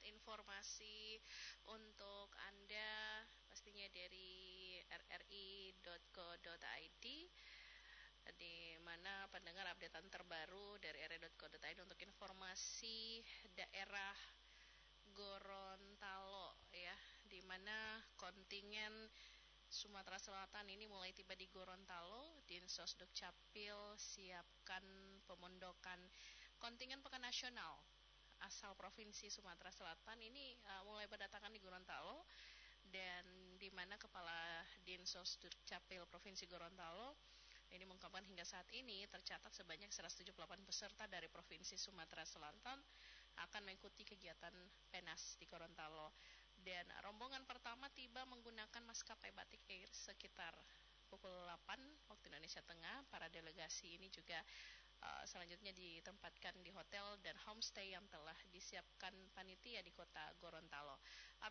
informasi untuk Anda pastinya dari rri.co.id, di mana pendengar updatean terbaru dari rri.co.id untuk informasi daerah Gorontalo ya, di mana kontingen Sumatera Selatan ini mulai tiba di Gorontalo. Dinsos Dukcapil siapkan pemondokan kontingen Pekan Nasional asal Provinsi Sumatera Selatan ini mulai berdatangan di Gorontalo, dan di mana Kepala Dinsos Dukcapil Provinsi Gorontalo ini mengungkapkan hingga saat ini tercatat sebanyak 178 peserta dari Provinsi Sumatera Selatan akan mengikuti kegiatan PENAS di Gorontalo. Dan rombongan pertama tiba menggunakan maskapai Batik Air sekitar pukul 8 waktu Indonesia Tengah. Para delegasi ini juga selanjutnya ditempatkan di hotel dan homestay yang telah disiapkan panitia di kota Gorontalo.